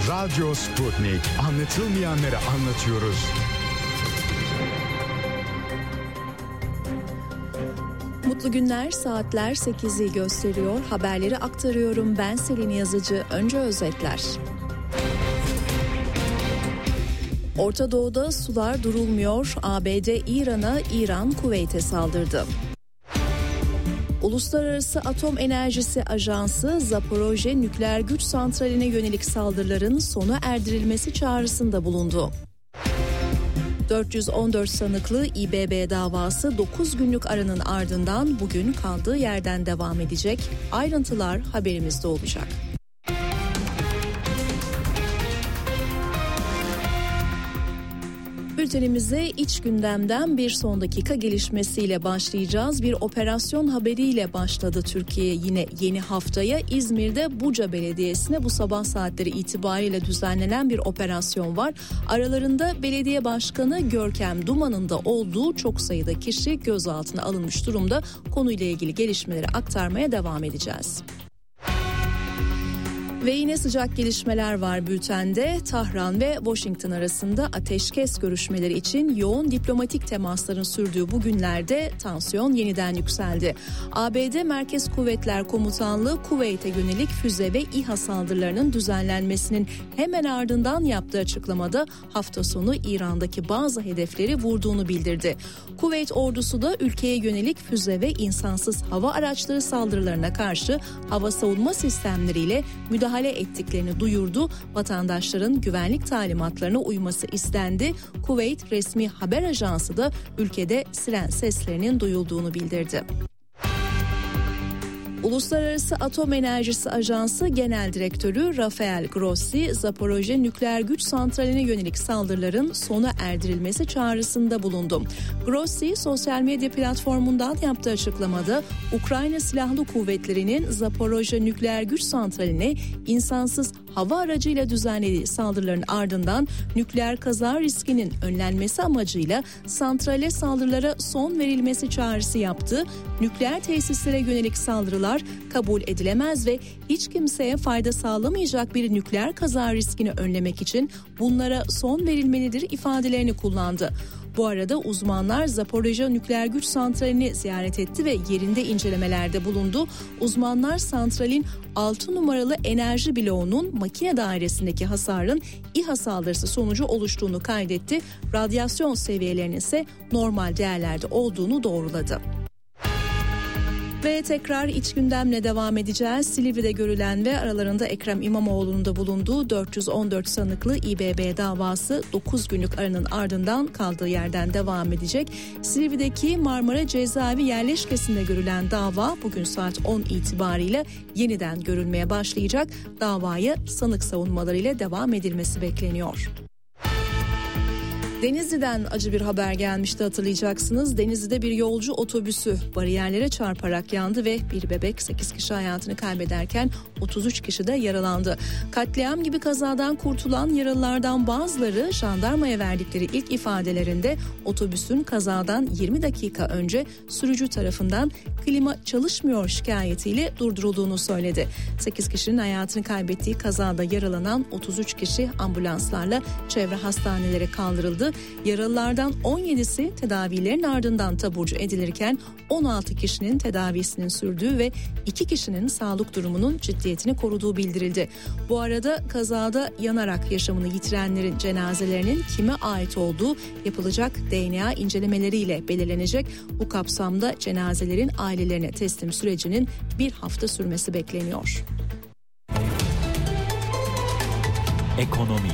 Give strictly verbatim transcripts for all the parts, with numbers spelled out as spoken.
Radyo Sputnik. Anlatılmayanları anlatıyoruz. Mutlu günler, saatler sekizi gösteriyor. Haberleri aktarıyorum. Ben Selin Yazıcı. Önce özetler. Orta Doğu'da sular durulmuyor. A B D İran'a, İran Kuveyt'e saldırdı. Uluslararası Atom Enerjisi Ajansı, Zaporojye nükleer güç santraline yönelik saldırıların sona erdirilmesi çağrısında bulundu. dört yüz on dört sanıklı İ B B davası dokuz günlük aranın ardından bugün kaldığı yerden devam edecek. Ayrıntılar haberimizde olacak. Bültenimize iç gündemden bir son dakika gelişmesiyle başlayacağız. Bir operasyon haberiyle başladı Türkiye yine yeni haftaya. İzmir'de Buca Belediyesi'ne bu sabah saatleri itibariyle düzenlenen bir operasyon var. Aralarında belediye başkanı Görkem Duman'ın da olduğu çok sayıda kişi gözaltına alınmış durumda. Konuyla ilgili gelişmeleri aktarmaya devam edeceğiz. Ve yine sıcak gelişmeler var bültende. Tahran ve Washington arasında ateşkes görüşmeleri için yoğun diplomatik temasların sürdüğü bu günlerde tansiyon yeniden yükseldi. A B D Merkez Kuvvetler Komutanlığı Kuveyt'e yönelik füze ve İHA saldırılarının düzenlenmesinin hemen ardından yaptığı açıklamada hafta sonu İran'daki bazı hedefleri vurduğunu bildirdi. Kuveyt ordusu da ülkeye yönelik füze ve insansız hava araçları saldırılarına karşı hava savunma sistemleriyle müdahale ettiklerini duyurdu. Vatandaşların güvenlik talimatlarına uyması istendi. Kuveyt resmi haber ajansı da ülkede siren seslerinin duyulduğunu bildirdi. Uluslararası Atom Enerjisi Ajansı Genel Direktörü Rafael Grossi, Zaporojye nükleer güç santraline yönelik saldırıların sona erdirilmesi çağrısında bulundu. Grossi, sosyal medya platformundan yaptığı açıklamada Ukrayna Silahlı Kuvvetleri'nin Zaporojye nükleer güç santraline insansız hava aracıyla düzenlediği saldırıların ardından nükleer kaza riskinin önlenmesi amacıyla santrale saldırılara son verilmesi çağrısı yaptı. Nükleer tesislere yönelik saldırılar kabul edilemez ve hiç kimseye fayda sağlamayacak bir nükleer kaza riskini önlemek için bunlara son verilmelidir ifadelerini kullandı. Bu arada uzmanlar Zaporojye nükleer güç santralini ziyaret etti ve yerinde incelemelerde bulundu. Uzmanlar santralin altı numaralı enerji bloğunun makine dairesindeki hasarın İHA saldırısı sonucu oluştuğunu kaydetti. Radyasyon seviyelerinin ise normal değerlerde olduğunu doğruladı. Ve tekrar iç gündemle devam edeceğiz. Silivri'de görülen ve aralarında Ekrem İmamoğlu'nun da bulunduğu dört yüz on dört sanıklı İ B B davası dokuz günlük aranın ardından kaldığı yerden devam edecek. Silivri'deki Marmara Cezaevi yerleşkesinde görülen dava bugün saat on itibariyle yeniden görülmeye başlayacak. Davaya sanık savunmalarıyla devam edilmesi bekleniyor. Denizli'den acı bir haber gelmişti, hatırlayacaksınız. Denizli'de bir yolcu otobüsü bariyerlere çarparak yandı ve bir bebek sekiz kişi hayatını kaybederken otuz üç kişi de yaralandı. Katliam gibi kazadan kurtulan yaralılardan bazıları jandarmaya verdikleri ilk ifadelerinde otobüsün kazadan yirmi dakika önce sürücü tarafından klima çalışmıyor şikayetiyle durdurulduğunu söyledi. sekiz kişinin hayatını kaybettiği kazada yaralanan otuz üç kişi ambulanslarla çevre hastanelere kaldırıldı. Yaralılardan on yedisi tedavilerin ardından taburcu edilirken on altı kişinin tedavisinin sürdüğü ve iki kişinin sağlık durumunun ciddiyetini koruduğu bildirildi. Bu arada kazada yanarak yaşamını yitirenlerin cenazelerinin kime ait olduğu yapılacak D N A incelemeleriyle belirlenecek. Bu kapsamda cenazelerin ailelerine teslim sürecinin bir hafta sürmesi bekleniyor. Ekonomi.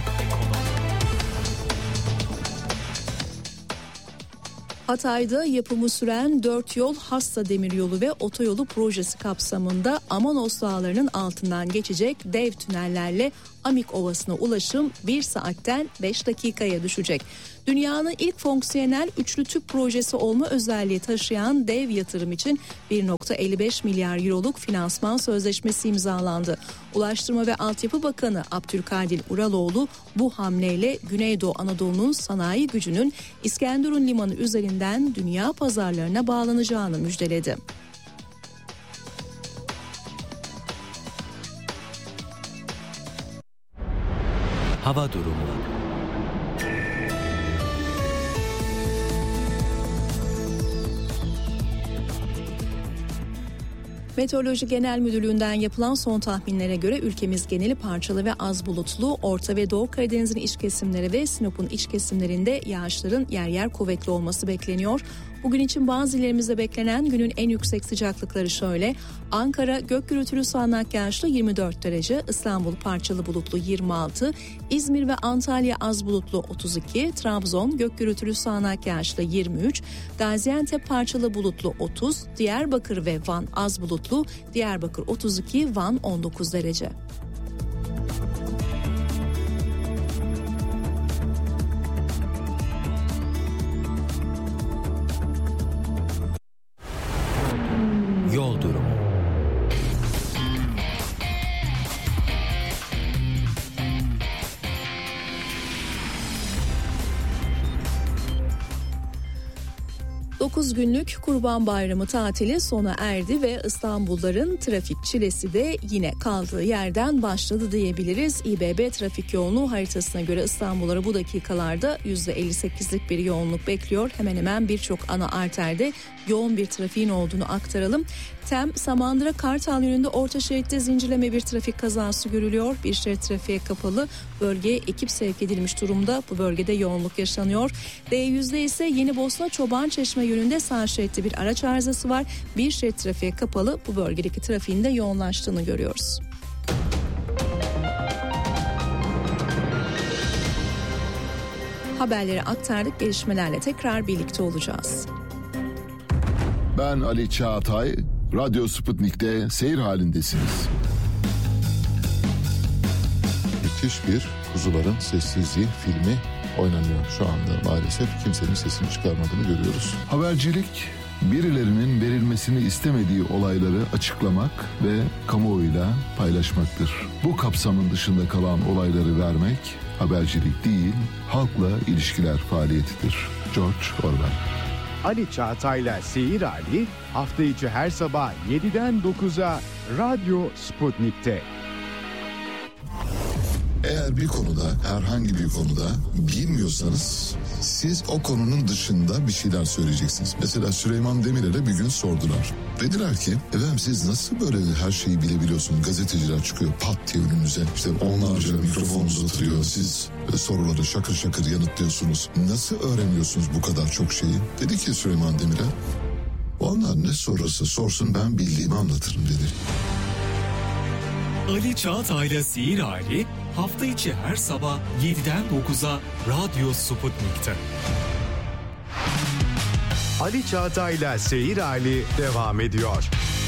Hatay'da yapımı süren dört yol Hassa Demiryolu ve Otoyolu projesi kapsamında Amanos Dağları'nın altından geçecek dev tünellerle Amik Ovası'na ulaşım bir saatten beş dakikaya düşecek. Dünyanın ilk fonksiyonel üçlü tüp projesi olma özelliği taşıyan dev yatırım için bir virgül elli beş milyar euroluk finansman sözleşmesi imzalandı. Ulaştırma ve Altyapı Bakanı Abdülkadir Uraloğlu bu hamleyle Güneydoğu Anadolu'nun sanayi gücünün İskenderun Limanı üzerinden dünya pazarlarına bağlanacağını müjdeledi. hava durumu. Meteoroloji Genel Müdürlüğü'nden yapılan son tahminlere göre ülkemiz geneli parçalı ve az bulutlu, Orta ve Doğu Karadeniz'in iç kesimleri ve Sinop'un iç kesimlerinde yağışların yer yer kuvvetli olması bekleniyor. Bugün için bazı illerimizde beklenen günün en yüksek sıcaklıkları şöyle: Ankara gök gürültülü sağanak yağışlı yirmi dört derece, İstanbul parçalı bulutlu yirmi altı, İzmir ve Antalya az bulutlu otuz iki, Trabzon gök gürültülü sağanak yağışlı yirmi üç, Gaziantep parçalı bulutlu otuz, Diyarbakır ve Van az bulutlu, Diyarbakır otuz iki, Van on dokuz derece. Yol durumu. dokuz günlük Kurban Bayramı tatili sona erdi ve İstanbulluların trafik çilesi de yine kaldığı yerden başladı diyebiliriz. İBB trafik yoğunluğu haritasına göre İstanbulluları bu dakikalarda yüzde elli sekizlik bir yoğunluk bekliyor. Hemen hemen birçok ana arterde yoğun bir trafiğin olduğunu aktaralım. Tem, Samandıra Kartal yönünde orta şeritte zincirleme bir trafik kazası görülüyor. Bir şerit trafiğe kapalı, bölgeye ekip sevk edilmiş durumda. Bu bölgede yoğunluk yaşanıyor. D yüzde ise Yeni Bosna Çobançeşme yönünde sağ şeritte bir araç arızası var. Bir şerit trafiğe kapalı, bu bölgedeki trafiğin de yoğunlaştığını görüyoruz. Haberleri aktardık, gelişmelerle tekrar birlikte olacağız. Ben Ali Çağatay, Radyo Sputnik'te seyir halindesiniz. Müthiş bir Kuzuların Sessizliği filmi oynanıyor şu anda. Maalesef kimsenin sesini çıkarmadığını görüyoruz. Habercilik, birilerinin verilmesini istemediği olayları açıklamak ve kamuoyuyla paylaşmaktır. Bu kapsamın dışında kalan olayları vermek habercilik değil, halkla ilişkiler faaliyetidir. George Orwell. Ali Çağatay'la Seyir Ali hafta içi her sabah yediden dokuza Radyo Sputnik'te. Eğer bir konuda, herhangi bir konuda bilmiyorsanız siz o konunun dışında bir şeyler söyleyeceksiniz. Mesela Süleyman Demirel'e bir gün sordular. Dediler ki efendim siz nasıl böyle her şeyi bilebiliyorsunuz? Gazeteciler çıkıyor pat diye önünüze. İşte onlarca mikrofon uzatılıyor. Siz soruları şakır şakır yanıtlıyorsunuz. Nasıl öğreniyorsunuz bu kadar çok şeyi? Dedi ki Süleyman Demirel, onlar ne sorarsa sorsun ben bildiğimi anlatırım dedi. Ali Çağatay'la Seyir Hali hafta içi her sabah yediden dokuza Radyo Sputnik'te. Ali Çağatay'la Seyir Hali devam ediyor.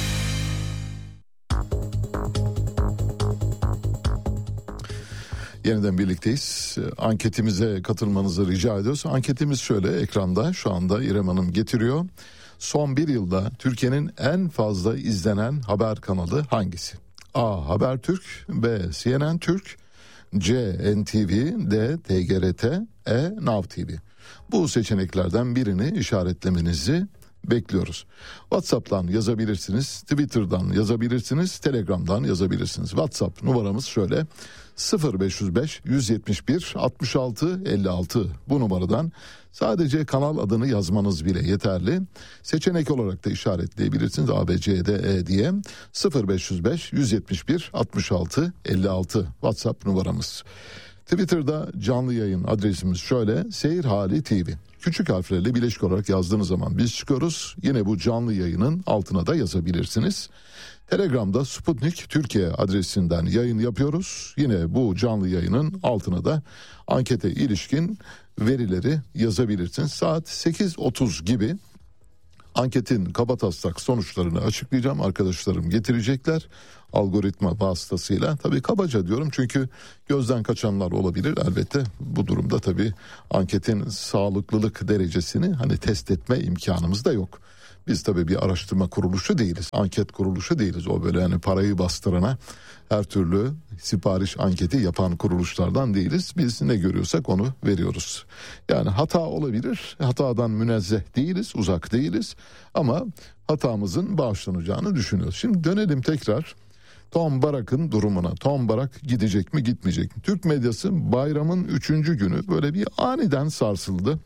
Yeniden birlikteyiz. Anketimize katılmanızı rica ediyoruz. Anketimiz şöyle, ekranda şu anda İrem Hanım getiriyor. Son bir yılda Türkiye'nin en fazla izlenen haber kanalı hangisi? A. Habertürk, B. C N N Türk, C. N T V, D. T G R T, E. Now T V. Bu seçeneklerden birini işaretlemenizi bekliyoruz. WhatsApp'tan yazabilirsiniz, Twitter'dan yazabilirsiniz, Telegram'dan yazabilirsiniz. WhatsApp numaramız şöyle: sıfır beş yüz beş yüz yetmiş bir altmış altı elli altı. Bu numaradan sadece kanal adını yazmanız bile yeterli. Seçenek olarak da işaretleyebilirsiniz A, B, C, D, E diye. sıfır beş yüz beş yüz yetmiş bir altmış altı elli altı WhatsApp numaramız. Twitter'da canlı yayın adresimiz şöyle: Seyir Hali T V. Küçük harflerle birleşik olarak yazdığınız zaman biz çıkıyoruz. Yine bu canlı yayının altına da yazabilirsiniz. Telegram'da Sputnik Türkiye adresinden yayın yapıyoruz. Yine bu canlı yayının altına da ankete ilişkin verileri yazabilirsiniz. Saat sekiz otuz gibi anketin kabataslak sonuçlarını açıklayacağım. Arkadaşlarım getirecekler algoritma vasıtasıyla. Tabii kabaca diyorum çünkü gözden kaçanlar olabilir. Elbette bu durumda tabii anketin sağlıklılık derecesini hani test etme imkanımız da yok. Biz tabii bir araştırma kuruluşu değiliz. Anket kuruluşu değiliz. O böyle hani parayı bastırana her türlü sipariş anketi yapan kuruluşlardan değiliz. Biz ne görüyorsak onu veriyoruz. Yani hata olabilir. Hatadan münezzeh değiliz, uzak değiliz. Ama hatamızın bağışlanacağını düşünüyoruz. Şimdi dönelim tekrar Tom Barak'ın durumuna. Tom Barak gidecek mi gitmeyecek mi? Türk medyası bayramın üçüncü günü böyle bir aniden sarsıldı.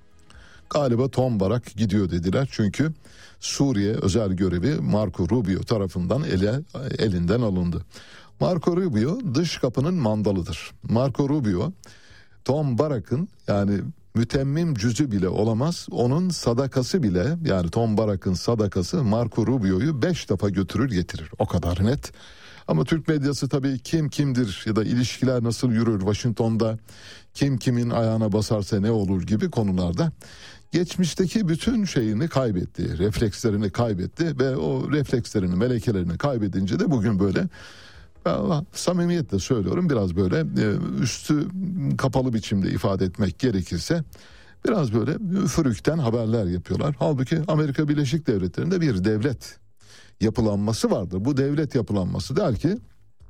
Galiba Tom Barak gidiyor dediler. Çünkü Suriye özel görevi Marco Rubio tarafından ele, elinden alındı. Marco Rubio dış kapının mandalıdır. Marco Rubio Tom Barak'ın yani mütemmim cüzü bile olamaz. Onun sadakası bile yani Tom Barak'ın sadakası Marco Rubio'yu beş defa götürür getirir. O kadar net. Ama Türk medyası tabii kim kimdir ya da ilişkiler nasıl yürür Washington'da kim kimin ayağına basarsa ne olur gibi konularda geçmişteki bütün şeyini kaybetti, reflekslerini kaybetti ve o reflekslerini, melekelerini kaybedince de bugün böyle Allah, samimiyetle söylüyorum biraz böyle üstü kapalı biçimde ifade etmek gerekirse biraz böyle üfürükten haberler yapıyorlar. Halbuki Amerika Birleşik Devletleri'nde bir devlet yapılanması vardır. Bu devlet yapılanması der ki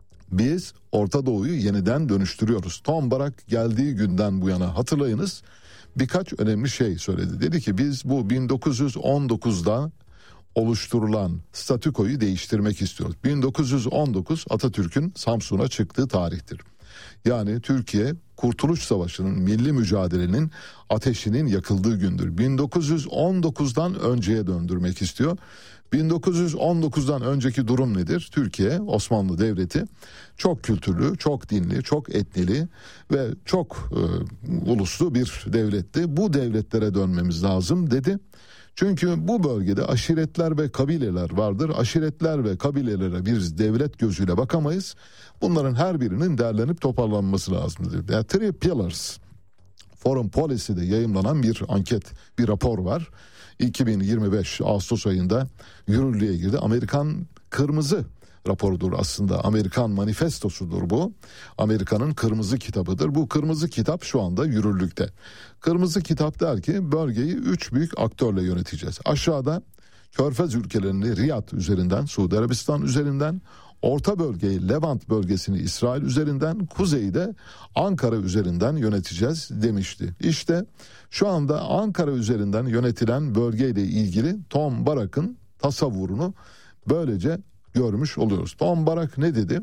biz Orta Doğu'yu yeniden dönüştürüyoruz. Tom Barak geldiği günden bu yana hatırlayınız birkaç önemli şey söyledi. Dedi ki biz bu bin dokuz yüz on dokuzda oluşturulan statükoyu değiştirmek istiyoruz. bin dokuz yüz on dokuz Atatürk'ün Samsun'a çıktığı tarihtir. Yani Türkiye Kurtuluş Savaşı'nın, milli mücadelenin ateşinin yakıldığı gündür. bin dokuz yüz on dokuzdan önceye döndürmek istiyor. bin dokuz yüz on dokuzdan önceki durum nedir? Türkiye, Osmanlı Devleti çok kültürlü, çok dinli, çok etnili ve çok e, uluslu bir devletti. Bu devletlere dönmemiz lazım dedi. Çünkü bu bölgede aşiretler ve kabileler vardır. Aşiretler ve kabilelere bir devlet gözüyle bakamayız. Bunların her birinin derlenip toparlanması lazımdır. Yani Three Pillars Foreign Policy'de yayımlanan bir anket, bir rapor var. iki bin yirmi beş Ağustos ayında yürürlüğe girdi. Amerikan Kırmızı raporudur aslında. Amerikan manifestosudur bu. Amerika'nın kırmızı kitabıdır. Bu kırmızı kitap şu anda yürürlükte. Kırmızı kitap der ki bölgeyi üç büyük aktörle yöneteceğiz. Aşağıda Körfez ülkelerini Riyad üzerinden, Suudi Arabistan üzerinden, Orta bölgeyi Levant bölgesini İsrail üzerinden, kuzeyde Ankara üzerinden yöneteceğiz demişti. İşte şu anda Ankara üzerinden yönetilen bölgeyle ilgili Tom Barak'ın tasavvurunu böylece görmüş oluyoruz. Tom Barak ne dedi?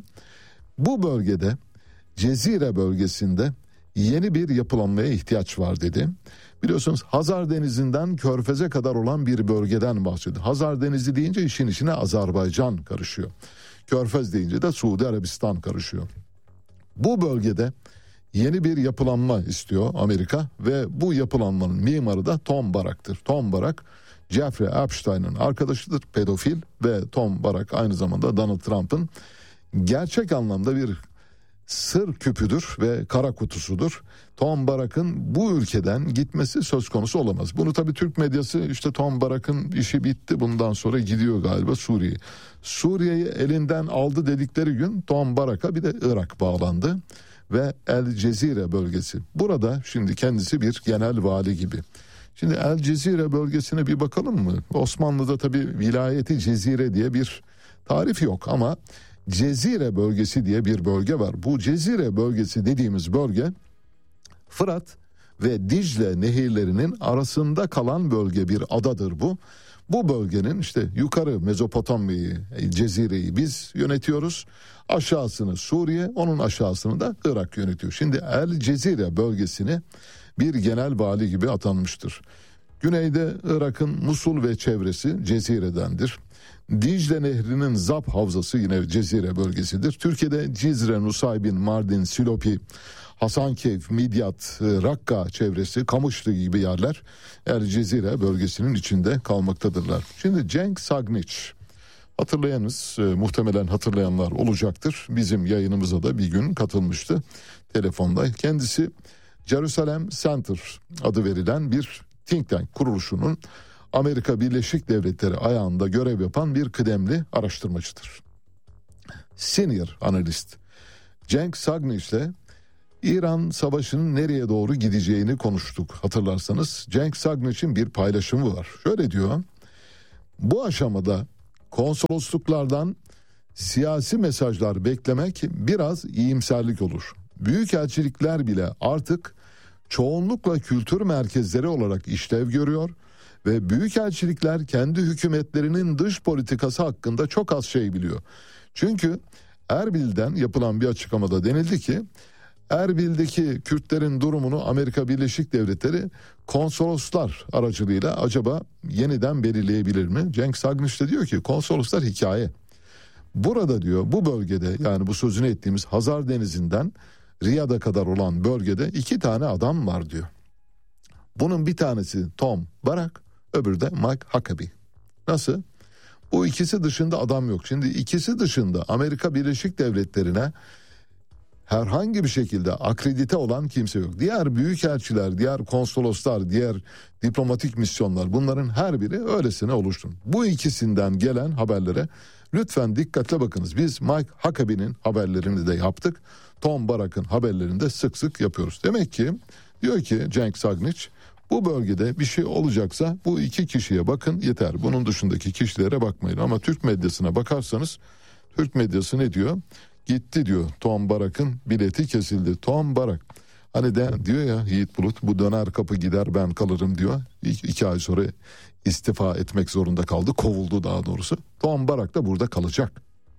Bu bölgede Cezire bölgesinde yeni bir yapılanmaya ihtiyaç var dedi. Biliyorsunuz Hazar Denizi'nden Körfez'e kadar olan bir bölgeden bahsediyor. Hazar Denizi deyince işin içine Azerbaycan karışıyor. Körfez deyince de Suudi Arabistan karışıyor. Bu bölgede yeni bir yapılanma istiyor Amerika ve bu yapılanmanın mimarı da Tom Barak'tır. Tom Barak Jeffrey Epstein'ın arkadaşıdır, pedofil ve Tom Barak aynı zamanda Donald Trump'ın gerçek anlamda bir sır küpüdür ve kara kutusudur. Tom Barak'ın bu ülkeden gitmesi söz konusu olamaz. Bunu tabii Türk medyası işte Tom Barak'ın işi bitti bundan sonra gidiyor galiba Suriye. Suriye'yi elinden aldı dedikleri gün Tom Barak'a bir de Irak bağlandı ve El Cezire bölgesi. Burada şimdi kendisi bir genel vali gibi. Şimdi El Cezire bölgesine bir bakalım mı? Osmanlı'da tabii vilayeti Cezire diye bir tarif yok ama Cezire bölgesi diye bir bölge var. Bu Cezire bölgesi dediğimiz bölge Fırat ve Dicle nehirlerinin arasında kalan bölge, bir adadır bu. Bu bölgenin işte yukarı Mezopotamya'yı, Cezire'yi biz yönetiyoruz. Aşağısını Suriye, onun aşağısını da Irak yönetiyor. Şimdi El Cezire bölgesini bir genel vali gibi atanmıştır. Güneyde Irak'ın Musul ve çevresi Cezire'dendir. Dicle Nehri'nin Zap Havzası yine Cezire bölgesidir. Türkiye'de Cizre, Nusaybin, Mardin, Silopi, Hasankeyf, Midyat, Rakka çevresi, Kamışlı gibi yerler El Cezire bölgesinin içinde kalmaktadırlar. Şimdi Cenk Sagniç, hatırlayanız, e, muhtemelen hatırlayanlar olacaktır. Bizim yayınımıza da bir gün katılmıştı telefonda. Kendisi Jerusalem Center adı verilen bir think tank kuruluşunun Amerika Birleşik Devletleri ayağında görev yapan bir kıdemli araştırmacıdır. Senior analist Cenk Sagniç ile İran Savaşı'nın nereye doğru gideceğini konuştuk hatırlarsanız. Cenk Sagniç'in bir paylaşımı var. Şöyle diyor: bu aşamada konsolosluklardan siyasi mesajlar beklemek biraz iyimserlik olur. Büyükelçilikler bile artık çoğunlukla kültür merkezleri olarak işlev görüyor Ve büyükelçilikler kendi hükümetlerinin dış politikası hakkında çok az şey biliyor. Çünkü Erbil'den yapılan bir açıklamada denildi ki Erbil'deki Kürtlerin durumunu Amerika Birleşik Devletleri konsoloslar aracılığıyla acaba yeniden belirleyebilir mi? Cenk Sagniç de diyor ki konsoloslar hikaye. Burada diyor bu bölgede, yani bu sözünü ettiğimiz Hazar Denizi'nden Riyad'a kadar olan bölgede iki tane adam var diyor. Bunun bir tanesi Tom Barak, öbürü de Mike Huckabee. Nasıl? Bu ikisi dışında adam yok. Şimdi ikisi dışında Amerika Birleşik Devletleri'ne herhangi bir şekilde akredite olan kimse yok. Diğer büyükelçiler, diğer konsoloslar, diğer diplomatik misyonlar, bunların her biri öylesine oluştu. Bu ikisinden gelen haberlere lütfen dikkatle bakınız. Biz Mike Huckabee'nin haberlerini de yaptık. Tom Barak'ın haberlerini de sık sık yapıyoruz. Demek ki diyor ki Cenk Sagniç, bu bölgede bir şey olacaksa bu iki kişiye bakın yeter. Bunun dışındaki kişilere bakmayın. Ama Türk medyasına bakarsanız Türk medyası ne diyor? Gitti diyor, Tom Barak'ın bileti kesildi. Tom Barak hani de diyor ya Yiğit Bulut, bu döner kapı gider ben kalırım diyor. İki, iki ay sonra istifa etmek zorunda kaldı, kovuldu daha doğrusu. Tom Barak da burada kalacak.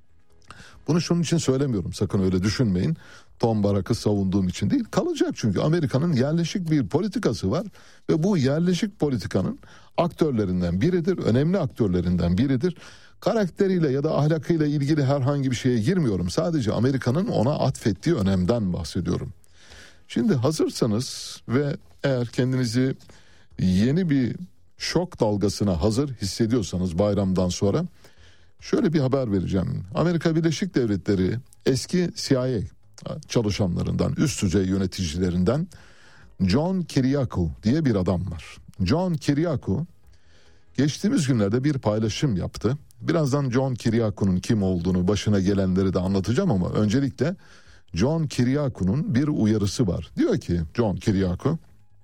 Bunu şunun için söylemiyorum, sakın öyle düşünmeyin. Tom Barak'ı savunduğum için değil, kalacak çünkü Amerika'nın yerleşik bir politikası var. Ve bu yerleşik politikanın aktörlerinden biridir, önemli aktörlerinden biridir. Karakteriyle ya da ahlakıyla ilgili herhangi bir şeye girmiyorum. Sadece Amerika'nın ona atfettiği önemden bahsediyorum. Şimdi hazırsanız ve eğer kendinizi yeni bir şok dalgasına hazır hissediyorsanız bayramdan sonra şöyle bir haber vereceğim. Amerika Birleşik Devletleri eski C I A çalışanlarından, üst düzey yöneticilerinden John Kiriakou diye bir adam var. John Kiriakou geçtiğimiz günlerde bir paylaşım yaptı. Birazdan John Kiriakou'nun kim olduğunu, başına gelenleri de anlatacağım ama öncelikle John Kiriakou'nun bir uyarısı var. Diyor ki John Kiriakou,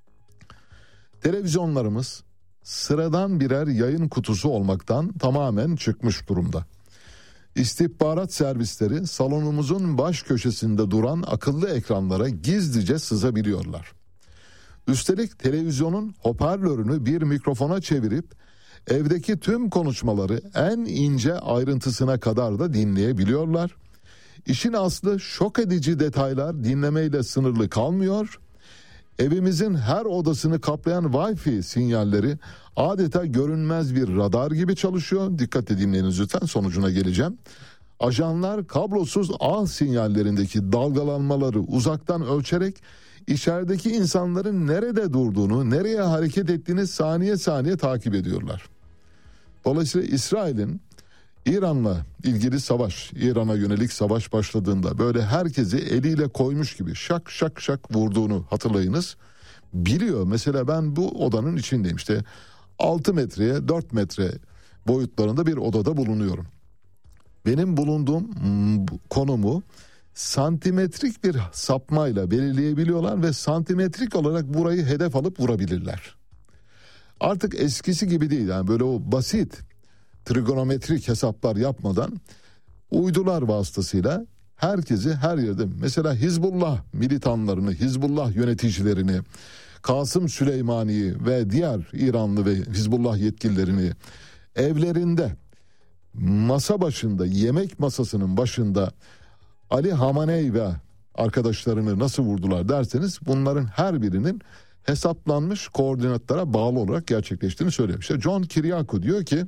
televizyonlarımız sıradan birer yayın kutusu olmaktan tamamen çıkmış durumda. İstihbarat servisleri salonumuzun baş köşesinde duran akıllı ekranlara gizlice sızabiliyorlar. Üstelik televizyonun hoparlörünü bir mikrofona çevirip evdeki tüm konuşmaları en ince ayrıntısına kadar da dinleyebiliyorlar. İşin aslı şok edici detaylar dinlemeyle sınırlı kalmıyor. Evimizin her odasını kaplayan Wi-Fi sinyalleri adeta görünmez bir radar gibi çalışıyor. Dikkatle dinleyiniz lütfen, sonucuna geleceğim. Ajanlar kablosuz ağ sinyallerindeki dalgalanmaları uzaktan ölçerek içerideki insanların nerede durduğunu, nereye hareket ettiğini saniye saniye takip ediyorlar. Dolayısıyla İsrail'in İran'la ilgili savaş, İran'a yönelik savaş başladığında böyle herkesi eliyle koymuş gibi şak şak şak vurduğunu hatırlayınız. Biliyor. Mesela ben bu odanın içindeyim. İşte altı metreye dört metre boyutlarında bir odada bulunuyorum. Benim bulunduğum konumu santimetrik bir sapmayla belirleyebiliyorlar ve santimetrik olarak burayı hedef alıp vurabilirler. Artık eskisi gibi değil, yani böyle o basit trigonometrik hesaplar yapmadan uydular vasıtasıyla herkesi her yerde, mesela Hizbullah militanlarını, Hizbullah yöneticilerini, Kasım Süleymani'yi ve diğer İranlı ve Hizbullah yetkililerini evlerinde masa başında, yemek masasının başında Ali Hamaney ve arkadaşlarını nasıl vurdular derseniz bunların her birinin hesaplanmış koordinatlara bağlı olarak gerçekleştiğini söylemiş. İşte John Kiriakou diyor ki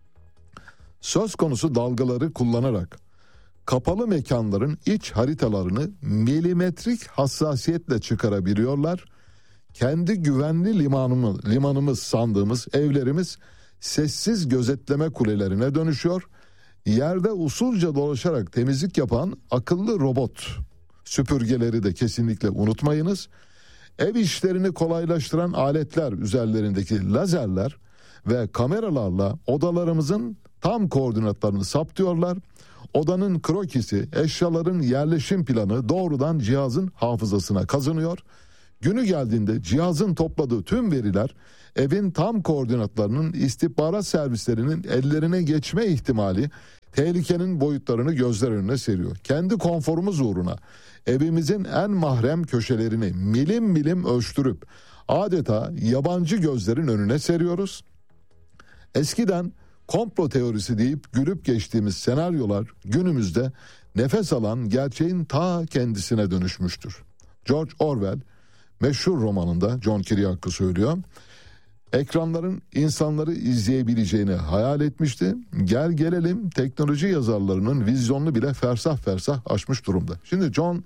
söz konusu dalgaları kullanarak kapalı mekanların iç haritalarını milimetrik hassasiyetle çıkarabiliyorlar. Kendi güvenli limanımız, limanımız sandığımız evlerimiz sessiz gözetleme kulelerine dönüşüyor. Yerde usulca dolaşarak temizlik yapan akıllı robot süpürgeleri de kesinlikle unutmayınız. Ev işlerini kolaylaştıran aletler üzerlerindeki lazerler ve kameralarla odalarımızın tam koordinatlarını saptıyorlar. Odanın krokisi, eşyaların yerleşim planı doğrudan cihazın hafızasına kazınıyor. Günü geldiğinde cihazın topladığı tüm veriler evin tam koordinatlarının istihbarat servislerinin ellerine geçme ihtimali tehlikenin boyutlarını gözler önüne seriyor. Kendi konforumuz uğruna evimizin en mahrem köşelerini milim milim ölçtürüp adeta yabancı gözlerin önüne seriyoruz. Eskiden komplo teorisi deyip gülüp geçtiğimiz senaryolar günümüzde nefes alan gerçeğin ta kendisine dönüşmüştür. George Orwell meşhur romanında, John Kiriakou söylüyor, ekranların insanları izleyebileceğini hayal etmişti. Gel gelelim teknoloji yazarlarının vizyonunu bile fersah fersah aşmış durumda. Şimdi John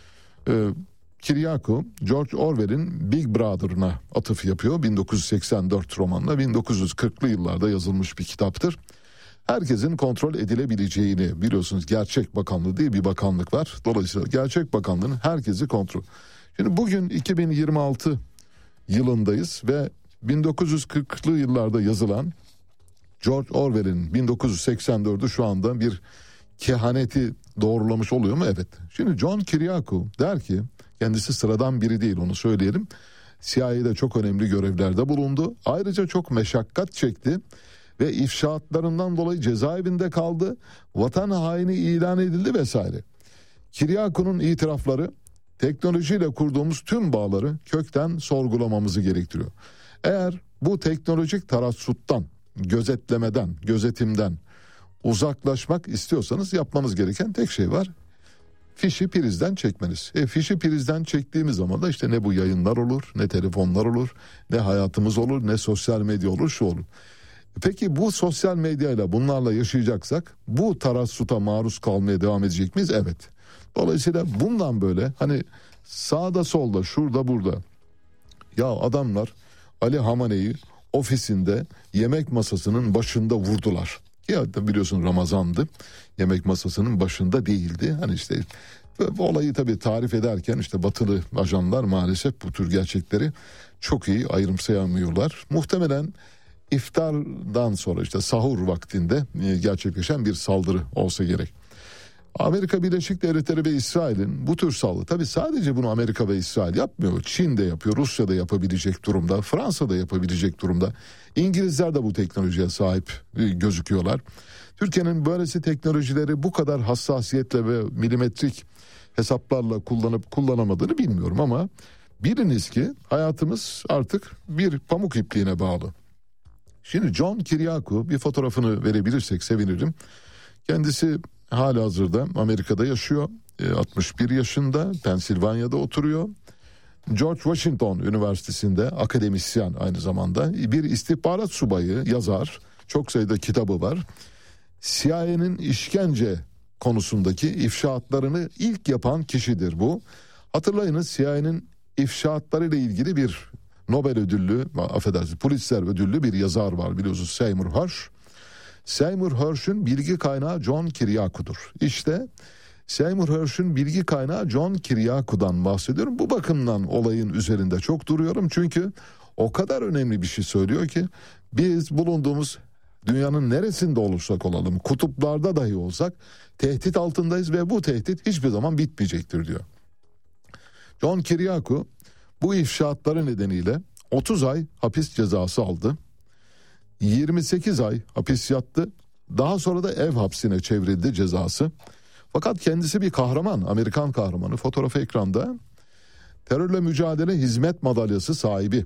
e, Kiriakou, George Orwell'in Big Brother'ına atıf yapıyor. bin dokuz yüz seksen dört romanla bin dokuz yüz kırklı yıllarda yazılmış bir kitaptır. Herkesin kontrol edilebileceğini, biliyorsunuz Gerçek Bakanlığı diye bir bakanlık var. Dolayısıyla Gerçek Bakanlığı'nın herkesi kontrol. Şimdi bugün iki bin yirmi altı yılındayız ve bin dokuz yüz kırklı yıllarda yazılan George Orwell'in bin dokuz yüz seksen dördü şu anda bir kehaneti doğrulamış oluyor mu? Evet. Şimdi John Kiriakou der ki, kendisi sıradan biri değil, onu söyleyelim. C I A'de çok önemli görevlerde bulundu. Ayrıca çok meşakkat çekti ve ifşaatlarından dolayı cezaevinde kaldı. Vatan haini ilan edildi vesaire. Kiriakou'nun itirafları teknolojiyle kurduğumuz tüm bağları kökten sorgulamamızı gerektiriyor. Eğer bu teknolojik tarassuttan, gözetlemeden, gözetimden uzaklaşmak istiyorsanız yapmanız gereken tek şey var. Fişi prizden çekmeniz. E, fişi prizden çektiğimiz zaman da işte ne bu yayınlar olur, ne telefonlar olur, ne hayatımız olur, ne sosyal medya olur, şu olur. Peki bu sosyal medyayla, bunlarla yaşayacaksak bu tarassuta maruz kalmaya devam edecek miyiz? Evet. Dolayısıyla bundan böyle hani sağda solda, şurada burada, ya adamlar Ali Hamane'yi ofisinde yemek masasının başında vurdular. Ya da biliyorsun Ramazan'dı. Yemek masasının başında değildi. Hani işte olayı tabii tarif ederken işte batılı ajanlar maalesef bu tür gerçekleri çok iyi ayrımsayamıyorlar. Muhtemelen iftardan sonra işte sahur vaktinde gerçekleşen bir saldırı olsa gerek. Amerika Birleşik Devletleri ve İsrail'in bu tür saldırı, tabii sadece bunu Amerika ve İsrail yapmıyor. Çin de yapıyor, Rusya da yapabilecek durumda, Fransa da yapabilecek durumda. İngilizler de bu teknolojiye sahip gözüküyorlar. Türkiye'nin böylesi teknolojileri bu kadar hassasiyetle ve milimetrik hesaplarla kullanıp kullanamadığını bilmiyorum ama biliniz ki hayatımız artık bir pamuk ipliğine bağlı. Şimdi John Kiriakou, bir fotoğrafını verebilirsek sevinirim. Kendisi halihazırda Amerika'da yaşıyor. altmış bir yaşında, Pensilvanya'da oturuyor. George Washington Üniversitesi'nde akademisyen, aynı zamanda bir istihbarat subayı, yazar. Çok sayıda kitabı var. C I A'nin işkence konusundaki ifşaatlarını ilk yapan kişidir bu. Hatırlayınız, C I A'nin ifşaatlarıyla ilgili bir Nobel ödüllü, affedersiniz Pulitzer ödüllü bir yazar var, biliyorsunuz, Seymour Hersh. Seymour Hersh'ün bilgi kaynağı John Kiriakou'dur. İşte Seymour Hersh'ün bilgi kaynağı John Kiriakou'dan bahsediyorum. Bu bakımdan olayın üzerinde çok duruyorum. Çünkü o kadar önemli bir şey söylüyor ki biz bulunduğumuz dünyanın neresinde olursak olalım, kutuplarda dahi olsak tehdit altındayız ve bu tehdit hiçbir zaman bitmeyecektir diyor. John Kiriakou bu ifşaatları nedeniyle otuz ay hapis cezası aldı. yirmi sekiz ay hapis yattı. Daha sonra da ev hapsine çevrildi cezası. Fakat kendisi bir kahraman, Amerikan kahramanı. Fotoğrafı ekranda. Terörle mücadele hizmet madalyası sahibi,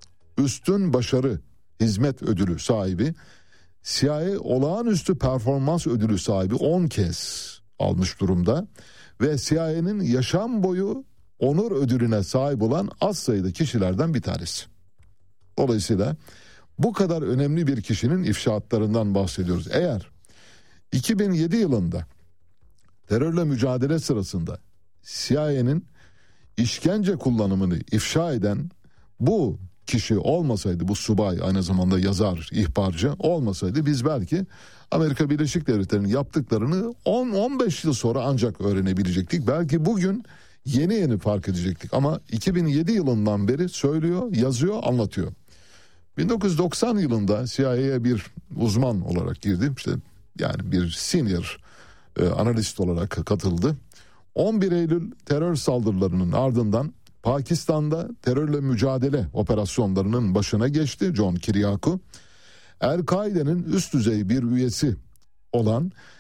üstün başarı hizmet ödülü sahibi, C I A olağanüstü performans ödülü sahibi on kez almış durumda. Ve C I A'nin yaşam boyu onur ödülüne sahip olan az sayıda kişilerden bir tanesi. Dolayısıyla bu kadar önemli bir kişinin ifşaatlarından bahsediyoruz. Eğer iki bin yedi yılında terörle mücadele sırasında C I A'nin işkence kullanımını ifşa eden bu kişi olmasaydı, bu subay, aynı zamanda yazar, ihbarcı olmasaydı, biz belki Amerika Birleşik Devletleri'nin yaptıklarını on on beş yıl sonra ancak öğrenebilecektik. Belki bugün yeni yeni fark edecektik ama iki bin yedi yılından beri söylüyor, yazıyor, anlatıyor. bin dokuz yüz doksan yılında C I A'ya bir uzman olarak girdi. İşte yani bir senior e, analist olarak katıldı. on bir Eylül terör saldırılarının ardından Pakistan'da terörle mücadele operasyonlarının başına geçti John Kiriakou. El-Kaide'nin üst düzey bir üyesi olan